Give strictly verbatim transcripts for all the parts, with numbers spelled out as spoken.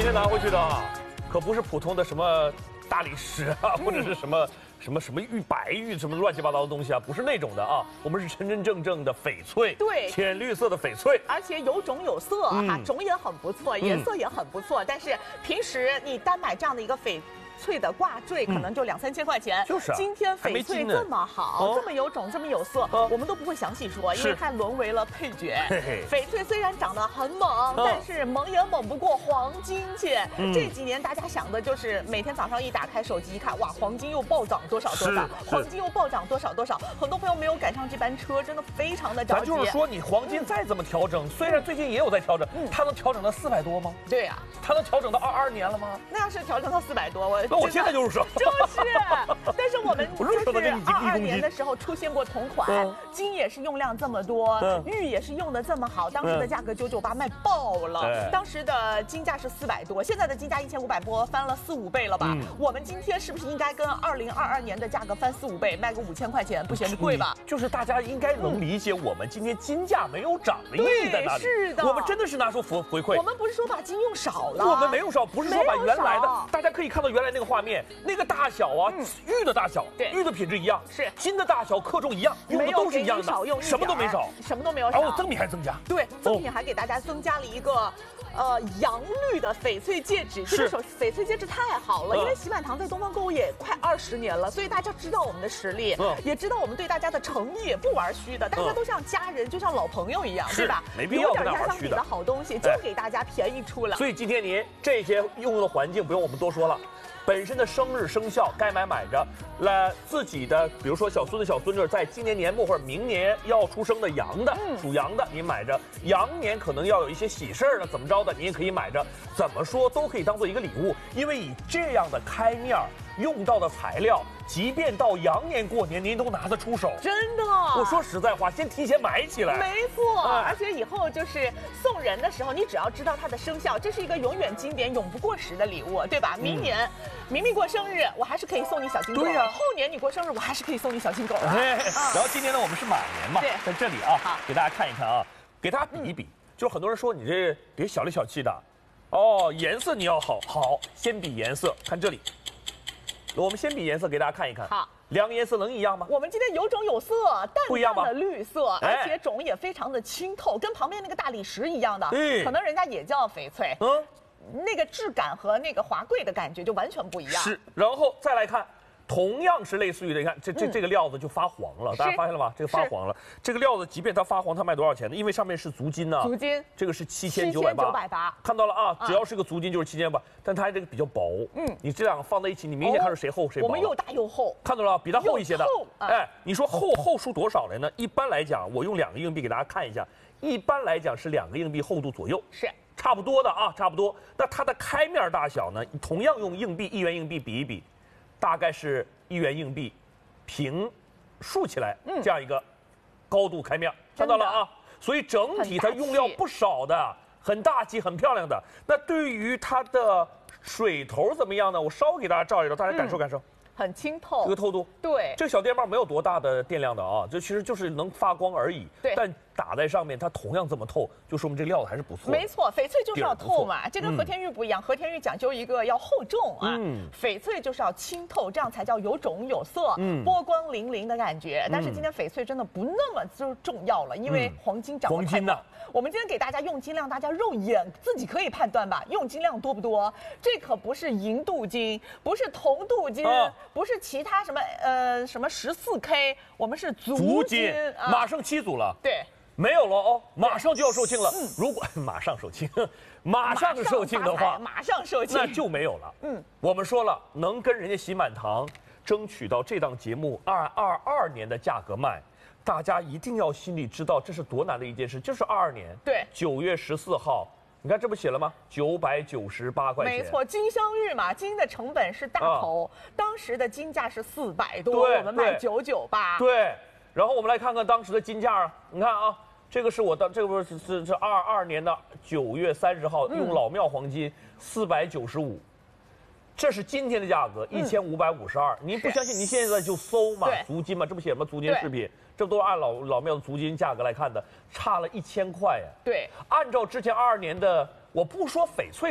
天拿回去的啊，可不是普通的什么大理石啊， 嗯、 或者是什么什么什么玉白玉什么乱七八糟的东西啊，不是那种的啊，我们是真真正正的翡翠， 对， 浅绿色的翡翠， 而且有种有色哈、嗯，种也很不错，颜色也很不错。嗯、但是平时你单买这样的一个翡翠的挂坠，可能就两三千块钱。 就是、啊， 今天翡翠这么好，这么有种，这么有色，哦、我们都不会详细说，因为它沦为了配角。嘿嘿翡翠虽然长得很猛，哦、但是猛也猛不过黄金去。嗯、这几年大家想的就是每天早上一打开手机一看，哇，黄金又暴涨多少多少，黄金又暴涨多少多少。很多朋友没有赶上这班车，真的非常的着急。 咱就是说，你黄金再怎么调整，嗯、虽然最近也有在调整，嗯、它能调整到四百多吗？ 对呀、啊， 它能调整到二二年了吗？ 那要是调整到四百多，我那我现在就入手。 就是，但是我们就是二二年的时候出现过同款，嗯、金也是用量这么多，嗯、玉也是用的这么好，当时的价格九九八卖爆了，嗯、当时的金价是四百多，现在的金价一千五百多，翻了四五倍了吧？嗯、我们今天是不是应该跟二零二二年的价格翻四五倍，卖个五千块钱，不嫌贵吧？ 就是大家应该能理解我们今天金价没有涨的意义在哪里？ 是的， 我们真的是拿出回回馈。 我们不是说把金用少了， 我们没用少，不是说把原来的，大家可以看到原来那个画面，那个大小啊，嗯、玉的大小， 对， 玉的品质一样， 是金的大小克重一样，用的都是一样的，什么都没少， 什么都没有少。 然后赠品还增加， 对，赠品还给大家增加了一个。呃，洋绿的翡翠戒指，这个手翡翠戒指太好了，因为喜满堂在东方购物也快二十年了，所以大家知道我们的实力，嗯、也知道我们对大家的诚意，不玩虚的，大家都像家人，就像老朋友一样，对吧？ 没必要跟他玩虚的。 有点压箱底的好东西，就给大家便宜出了。 所以今天您这些用的环境不用我们多说了。本身的生日生肖该买买着，了自己的，比如说小孙子小孙女，在今年年末或者明年要出生的羊的，嗯、属羊的，您买着；羊年可能要有一些喜事儿了，怎么着的，您也可以买着。怎么说都可以当做一个礼物，因为以这样的开面用到的材料，即便到羊年过年，您都拿得出手。 真的， 我说实在话，先提前买起来。 没错，哎、而且以后就是送人的时候，你只要知道它的生肖，这是一个永远经典、永不过时的礼物，对吧？明年。嗯明明过生日，我还是可以送你小金狗。 对呀、 啊，后年你过生日，我还是可以送你小金狗、啊。 哎，啊、然后今年呢，我们是马年嘛，在这里啊， 好， 给大家看一看啊，给大家比一比。嗯、就是很多人说你这别小里小气的，哦，颜色你要好，好，先比颜色，看这里。我们先比颜色给大家看一看。 好。 两个颜色能一样吗？ 我们今天有种有色，淡淡的绿色，而且种也非常的清透，跟旁边那个大理石一样的， 嗯、 可能人家也叫翡翠。嗯。那个质感和那个华贵的感觉就完全不一样。 是，然后再来看，同样是类似于的，你看这这这个料子就发黄了，嗯、大家发现了吗？这个发黄了。这个料子即便它发黄，它卖多少钱呢？因为上面是足金呢、啊。 足金。 这个是七千九百八。看到了啊，只要是个足金就是七千八，但它这个比较薄。嗯。你这两个放在一起，你明显看出谁厚谁薄。 我们又大又厚。 看到了，比它厚一些的。厚。哎，你说厚厚出多少来呢？一般来讲，我用两个硬币给大家看一下，一般来讲是两个硬币厚度左右。 是。 差不多的啊，差不多。那它的开面大小呢？同样用硬币，一元硬币比一比，大概是一元硬币平竖起来这样一个高度开面，嗯、看到了啊。所以整体它用料不少的，很大气、很漂亮的。那对于它的水头怎么样呢？我稍微给大家照一照，大家感受感受。嗯很清透， 这个透度， 对， 这个小电棒没有多大的电量的啊，这其实就是能发光而已。 对， 但打在上面，它同样这么透，就说明这料子还是不错。 没错，翡翠就是要透嘛，这跟和田玉不一样，和田玉讲究一个要厚重啊，嗯、翡翠就是要清透，这样才叫有种有色，嗯、波光粼粼的感觉。但是今天翡翠真的不那么就是重要了，因为黄金涨得太高。黄金呢？我们今天给大家用金量，大家肉眼自己可以判断吧，用金量多不多？这可不是银镀金，不是铜镀金，啊、不是其他什么呃什么十四 K， 我们是足金， 啊、马上七组了。 对， 没有了哦，马上就要售罄了。嗯、如果马上售罄，马上售罄的话， 马上售罄， 那就没有了。嗯，我们说了，能跟人家喜满堂争取到这档节目二二二年的价格卖。大家一定要心里知道这是多难的一件事，就是二二年， 对， 九月十四号，你看这不写了吗？九百九十八块钱。 没错，金镶玉嘛，金的成本是大头，啊、当时的金价是四百多，我们卖九九八。 对，然后我们来看看当时的金价，你看啊，这个是我的，这个不是是是二二年的九月三十号，用老庙黄金四百九十五。这是今天的价格，一千五百五十二。您不相信，您现在就搜嘛，足金嘛，这不写什么足金饰品，这都是按老老庙的足金价格来看的，差了一千块呀。 对， 按照之前二二年的，我不说翡翠涨了吧，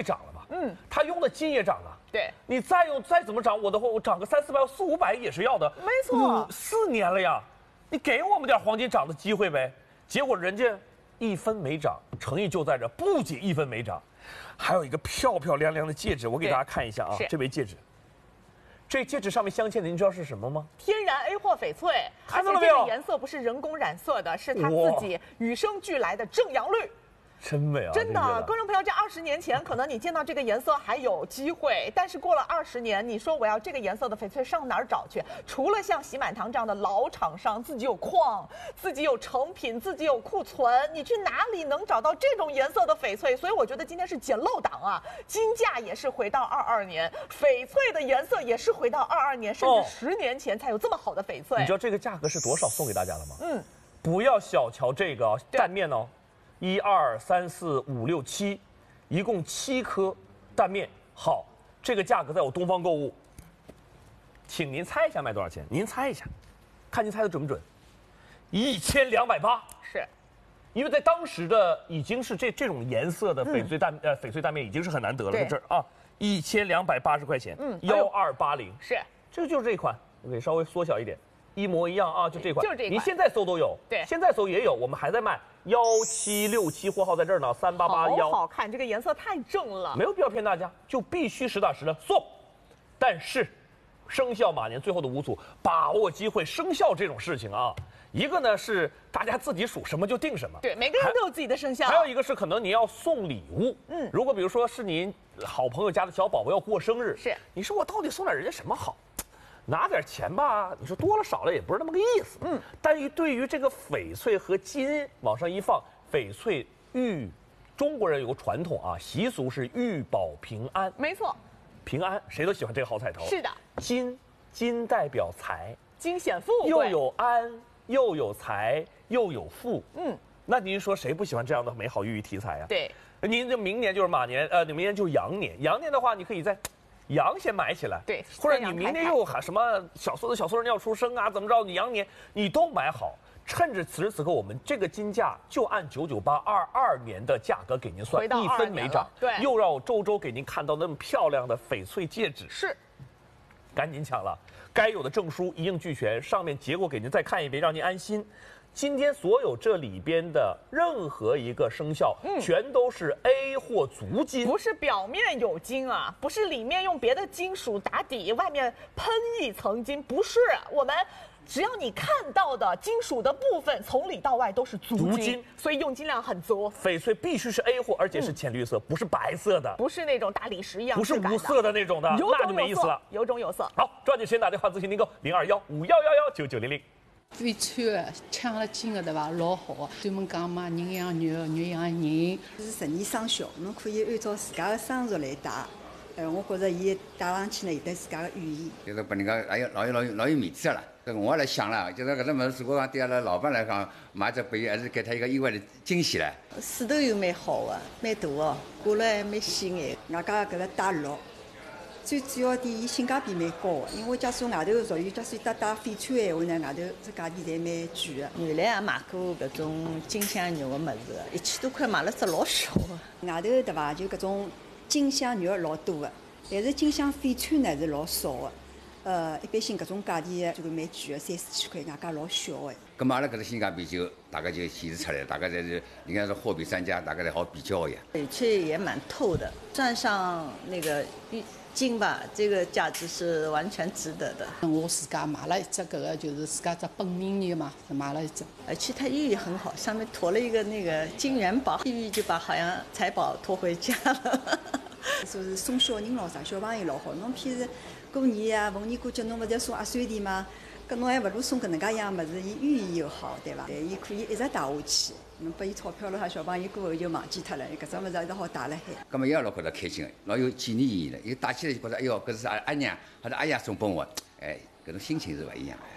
嗯，它用的金也涨啊。 对， 你再用再怎么涨，我的话我涨个三四百、四五百也是要的。 没错， 四年了呀，你给我们点黄金涨的机会呗。结果人家一分没涨，诚意就在这，不仅一分没涨，还有一个漂漂亮亮的戒指，我给大家看一下啊，这枚戒指。这戒指上面镶嵌的，您知道是什么吗？ 天然 A 货翡翠， 看到了没有？ 而且这个颜色不是人工染色的，是它自己与生俱来的正阳绿。 真美啊！ 真的，观众朋友，这二十年前可能你见到这个颜色还有机会，但是过了二十年，你说我要这个颜色的翡翠上哪儿找去？除了像喜满堂这样的老厂商，自己有矿，自己有成品，自己有库存，你去哪里能找到这种颜色的翡翠？所以我觉得今天是捡漏档啊！金价也是回到二二年，翡翠的颜色也是回到二二年，甚至十年前才有这么好的翡翠。 你知道这个价格是多少送给大家了吗？嗯，不要小瞧这个蛋面哦。一二三四五六七，一共七颗蛋面。好，这个价格在我东方购物，请您猜一下卖多少钱？您猜一下，看您猜的准不准？一千两百八。 是， 因为在当时的已经是这这种颜色的翡翠蛋、嗯、呃翡翠蛋面已经是很难得了，在这儿啊，一千两百八十块钱。嗯，幺二八零。 是， 这个就是这一款，我给稍微缩小一点。一模一样啊，就这款， 就是这款， 你现在搜都有， 对， 现在搜也有，我们还在卖，幺七六七货号在这儿呢，三八八幺， 好好看，这个颜色太正了， 没有必要骗大家，就必须实打实的送。但是，生肖马年最后的五组，把握机会，生肖这种事情啊，一个呢是大家自己属什么就定什么， 对，每个人都有自己的生肖， 还有一个是可能你要送礼物，嗯，如果比如说是您好朋友家的小宝宝要过生日， 是， 你说我到底送点人家什么好？拿点钱吧，你说多了少了也不是那么个意思。嗯，但是对于这个翡翠和金往上一放，翡翠玉，中国人有个传统啊，习俗是玉保平安。 没错， 平安谁都喜欢这个好彩头。 是的， 金金代表财， 金显富贵， 又有安又有财又有富。嗯，那您说谁不喜欢这样的美好寓意题材啊？ 对， 您这明年就是马年，呃，明年就是羊年，羊年的话，你可以在。羊先买起来， 对， 或者你明年又喊什么小孙子、小孙女要出生啊，怎么着？你羊年你都买好，趁着此时此刻，我们这个金价就按九九八二二年的价格给您算，一分没涨， 对， 又让我周周给您看到那么漂亮的翡翠戒指， 是， 赶紧抢了，该有的证书一应俱全，上面结果给您再看一遍，让您安心。今天所有这里边的任何一个生肖，嗯，全都是 A 货足金， 不是表面有金啊，不是里面用别的金属打底，外面喷一层金，不是，我们只要你看到的金属的部分，从里到外都是足金，足金，所以用金量很足。 翡翠必须是 A 货，而且是浅绿色，嗯、不是白色的， 不是那种大理石一样， 不是无色的那种的，那就没意思了， 有种有色。 好，抓紧时间打电话咨询订购零二幺五幺幺幺九九零零。 翡翠啊，抢了金的对伐？老好，专门讲嘛，人养肉，肉养人。 是十二生肖，侬可以按照自家的生日来戴。呃，我觉着伊戴上去呢，有得自家的寓意。 就是拨人家老有老有老有老有面子了。这个我来想了，就是搿种物事，如果讲对阿拉老板来讲，买只拨伊还是给他一个意外的惊喜唻。 势头又蛮好的，蛮大哦，挂了还蛮显眼。外加搿个带绿。最主要点，伊性价比蛮高的，因为假使外头属于假使搭搭翡翠闲话呢，外头这价钿侪蛮贵的。 原来也买过搿种金镶玉的物事，一千多块买了只老小的。 外头对伐？就搿种金镶玉老多的，但是金镶翡翠呢是老少的。呃，一般性搿种价钿就会蛮贵的，三四千块，外加老小的。 咁嘛，阿拉搿个性价比就大概就显示出来了，大概侪是应该是货比三家，大概侪好比较呀。 翡翠也蛮透的，算上那个玉。金吧，这个价值是完全值得的。 我自家买了一只搿个，就是自家只本命年嘛，买了一只。 而且它寓意很好，上面驮了一个那个金元宝，寓意就把好像财宝驮回家了。 说是送小人咯啥，小朋友老好。侬譬如过年啊，逢年过节侬勿是要送压岁钱吗？搿侬还勿如送搿能介样物事，伊寓意又好，对伐？对，伊可以一直带下去。侬拨伊钞票了，哈，小朋友过后就忘记脱了，搿种物事还是好带辣海。 葛末伊也老觉得开心，老有纪念意义的。伊带起来就觉着，哎哟，搿是阿阿娘或者阿爷送拨我，哎，搿种心情是勿一样的。